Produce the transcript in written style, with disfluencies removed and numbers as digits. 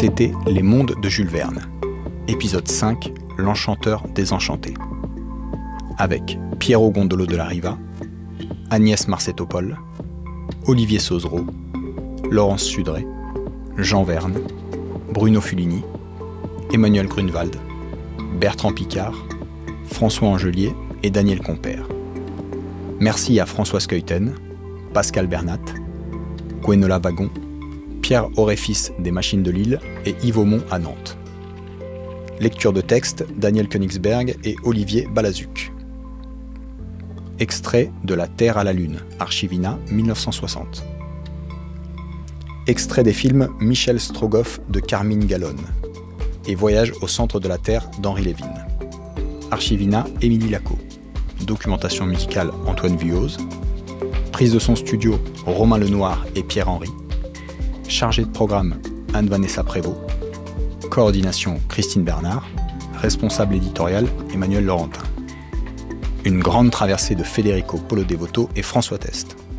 C'était Les Mondes de Jules Verne. Épisode 5, L'Enchanteur désenchanté. Avec Piero Gondolo de la Riva, Agnès Marcetto-Paul, Olivier Sauzereau, Laurence Sudré, Jean Verne, Bruno Fulini, Emmanuel Grunewald, Bertrand Picard, François Angelier et Daniel Compère. Merci à Françoise Keuten, Pascal Bernat, Gwenola Wagon, Pierre Auréfis des Machines de Lille et Yves Aumont à Nantes. Lecture de texte, Daniel Koenigsberg et Olivier Balazuc. Extrait de La Terre à la Lune, Archivina, 1960. Extrait des films Michel Strogoff de Carmine Gallone et Voyage au centre de la Terre d'Henri Levin. Archivina, Émilie Lacot. Documentation musicale, Antoine Vuillauze. Prise de son studio, Romain Lenoir et Pierre Henry. Chargé de programme, Anne-Vanessa Prévost. Coordination, Christine Bernard. Responsable éditorial, Emmanuel Laurentin. Une grande traversée de Federico Polo Devoto et François Test.